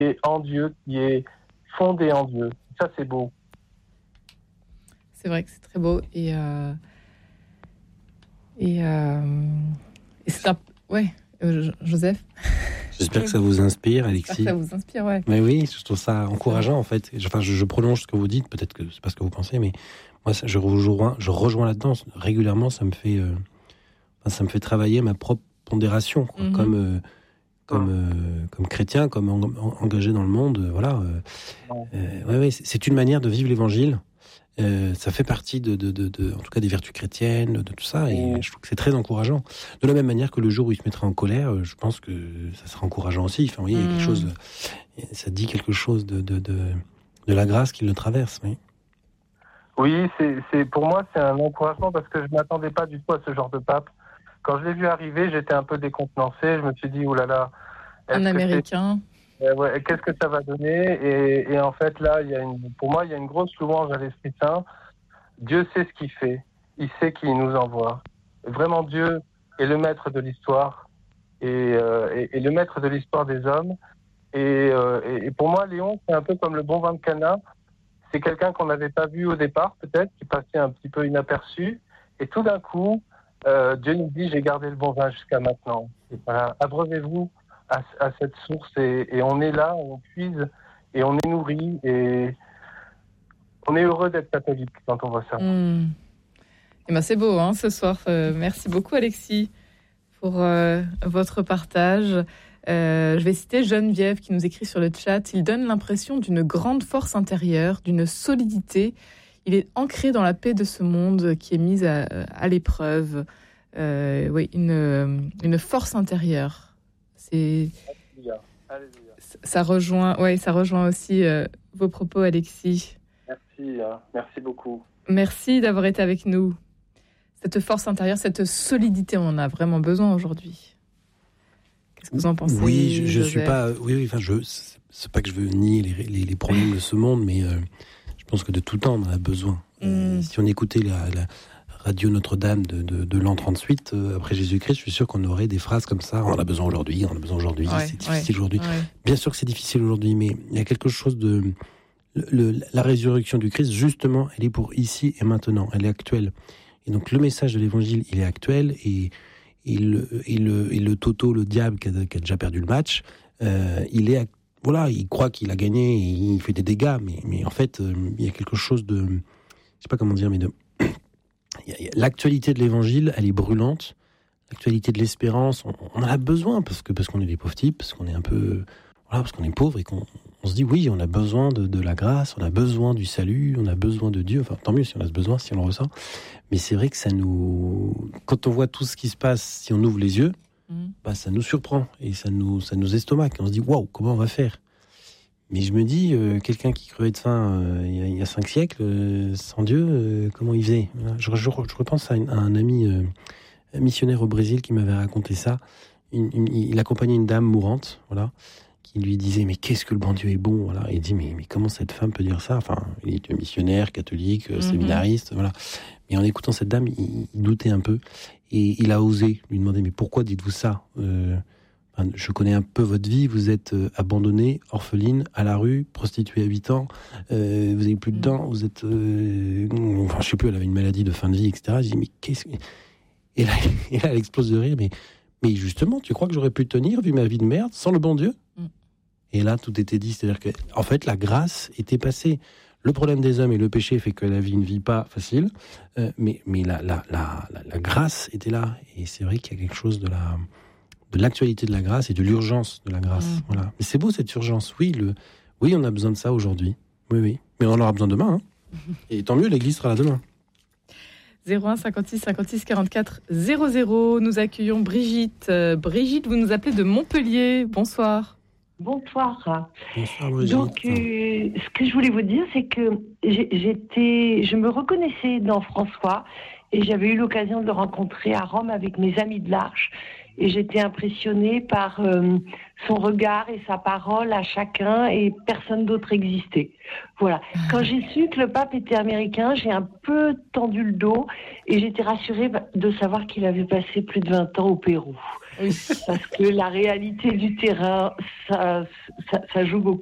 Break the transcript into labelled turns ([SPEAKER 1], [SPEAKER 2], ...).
[SPEAKER 1] est en Dieu, qui est fondée en Dieu. Ça, c'est beau.
[SPEAKER 2] C'est vrai que c'est très beau. Et c'est un... Ouais, Joseph.
[SPEAKER 3] J'espère que ça vous inspire, Alexis.
[SPEAKER 2] Ça vous inspire, ouais.
[SPEAKER 3] Mais oui, je trouve ça encourageant, en fait. Je prolonge ce que vous dites, peut-être que c'est pas ce que vous pensez, mais moi, je rejoins là-dedans. Régulièrement, ça me fait travailler ma propre pondération, quoi. Comme chrétien, comme engagé dans le monde, voilà. C'est une manière de vivre l'évangile. Ça fait partie en tout cas des vertus chrétiennes, de tout ça, et je trouve que c'est très encourageant. De la même manière que le jour où il se mettra en colère, je pense que ça sera encourageant aussi. Enfin, il y a quelque chose, ça dit quelque chose de la grâce qui le traverse. Oui.
[SPEAKER 1] Oui, c'est pour moi c'est un encouragement parce que je m'attendais pas du tout à ce genre de pape. Quand je l'ai vu arriver, j'étais un peu décontenancé. Je me suis dit oulala,
[SPEAKER 2] un Américain.
[SPEAKER 1] Qu'est-ce que ça va donner et en fait là, pour moi il y a une grosse louange à l'Esprit Saint. Dieu sait ce qu'il fait, il sait qui il nous envoie. Vraiment, Dieu est le maître de l'histoire et le maître de l'histoire des hommes. Et pour moi, Léon, c'est un peu comme le bon vin de Cana. C'est quelqu'un qu'on n'avait pas vu au départ, peut-être, qui passait un petit peu inaperçu. Et tout d'un coup, Dieu nous dit, j'ai gardé le bon vin jusqu'à maintenant. Et voilà, abreuvez-vous à cette source et on est là, on puise et on est nourri et on est heureux d'être catholique quand on voit ça.
[SPEAKER 2] Et ben c'est beau ce soir. Merci beaucoup Alexis pour votre partage. Je vais citer Geneviève qui nous écrit sur le chat. Il donne l'impression d'une grande force intérieure, d'une solidité. Il est ancré dans la paix de ce monde qui est mise à l'épreuve. Une force intérieure. Ça rejoint aussi vos propos, Alexis.
[SPEAKER 1] Merci beaucoup.
[SPEAKER 2] Merci d'avoir été avec nous. Cette force intérieure, cette solidité, on en a vraiment besoin aujourd'hui. Qu'est-ce que vous en pensez?
[SPEAKER 3] Oui, je suis pas. C'est pas que je veux nier les problèmes de ce monde, mais je pense que de tout temps on en a besoin. Si on écoutait la Radio Notre-Dame de l'an 38, après Jésus-Christ, je suis sûr qu'on aurait des phrases comme ça. On a besoin aujourd'hui, c'est difficile aujourd'hui. Ouais. Bien sûr que c'est difficile aujourd'hui, mais il y a quelque chose de... la résurrection du Christ, justement, elle est pour ici et maintenant, elle est actuelle. Et donc le message de l'évangile, il est actuel, et le Toto, le diable qui a déjà perdu le match, il croit qu'il a gagné, et il fait des dégâts, mais en fait, il y a quelque chose de... Je sais pas comment dire, mais l'actualité de l'évangile, elle est brûlante. L'actualité de l'espérance, on en a besoin parce qu'on est des pauvres types, parce qu'on est un peu, parce qu'on est pauvre et qu'on se dit oui, on a besoin de la grâce, on a besoin du salut, on a besoin de Dieu. Enfin, tant mieux si on a ce besoin, si on le ressent. Mais c'est vrai que quand on voit tout ce qui se passe, si on ouvre les yeux, ça nous surprend et ça nous estomaque. On se dit waouh, comment on va faire? Mais je me dis, quelqu'un qui crevait de faim il y a 5 siècles, sans Dieu, comment il faisait? Je repense à un ami missionnaire au Brésil qui m'avait raconté ça. Il accompagnait une dame mourante, qui lui disait, mais qu'est-ce que le bon Dieu est bon, voilà. Et il dit, mais comment cette femme peut dire ça? Enfin, il était missionnaire, catholique, séminariste, voilà. Mais en écoutant cette dame, il doutait un peu. Et il a osé lui demander, mais pourquoi dites-vous ça? Je connais un peu votre vie, vous êtes abandonnée, orpheline, à la rue, prostituée à 8 ans, vous n'avez plus de dents, vous êtes... je sais plus, elle avait une maladie de fin de vie, etc. Je dis, mais qu'est-ce que... Et là, elle explose de rire, mais justement, tu crois que j'aurais pu tenir, vu ma vie de merde, sans le bon Dieu? Et là, tout était dit, c'est-à-dire que, en fait, la grâce était passée. Le problème des hommes et le péché fait que la vie ne vit pas facile, mais la grâce était là. Et c'est vrai qu'il y a quelque chose de l'actualité de la grâce et de l'urgence de la grâce. Voilà. Mais c'est beau cette urgence. Oui, on a besoin de ça aujourd'hui. Oui. Mais on en aura besoin demain. Et tant mieux, l'Église sera là demain.
[SPEAKER 2] 01 56 56 44 00. Nous accueillons Brigitte. Brigitte, vous nous appelez de Montpellier. Bonsoir.
[SPEAKER 4] Bonsoir.
[SPEAKER 3] Bonsoir, Brigitte.
[SPEAKER 4] Donc, ce que je voulais vous dire, c'est que je me reconnaissais dans François et j'avais eu l'occasion de le rencontrer à Rome avec mes amis de l'Arche. Et j'étais impressionnée par son regard et sa parole à chacun, et personne d'autre existait. Voilà. Quand j'ai su que le pape était américain, j'ai un peu tendu le dos et j'étais rassurée de savoir qu'il avait passé plus de 20 ans au Pérou.
[SPEAKER 2] Oui.
[SPEAKER 4] parce que la réalité du terrain, ça joue beaucoup.